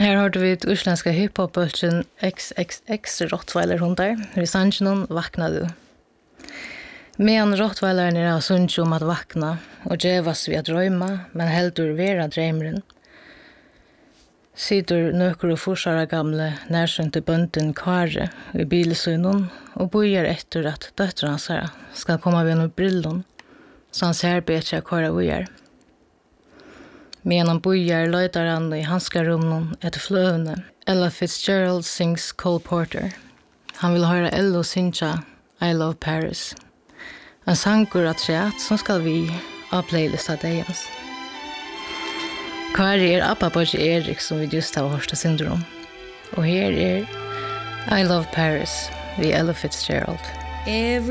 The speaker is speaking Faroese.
Här har vi ett utländska hiphop-bölsen XXX Rottweiler-hundar. Vi sannsjonen vakna du. Men Rottweileren av sunns om att vakna och djävas vid att drömma, men heldur vera drömren. Sitter nøkker og forsara gamle nærsynt til bønden Kare i bilsynen og bojar etter at døtteren hans skal komme ved noen brillen, så han ser bedre Kare bojar. Men han bojar løyder han i hanskarummen etter fløvene. Ella Fitzgerald sings Cole Porter. Han vil høre Ello synja I Love Paris. En sangur at træt som skal vi av playlista deians. Kari Abba Boji Erik som vi just har hørst syndrom. Og her I Love Paris ved Ella Fitzgerald.